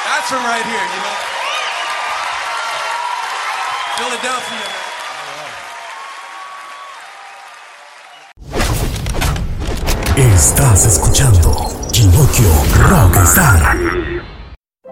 That's from right here, you know. Philadelphia, man. Estás escuchando Ginocchio Rockstar.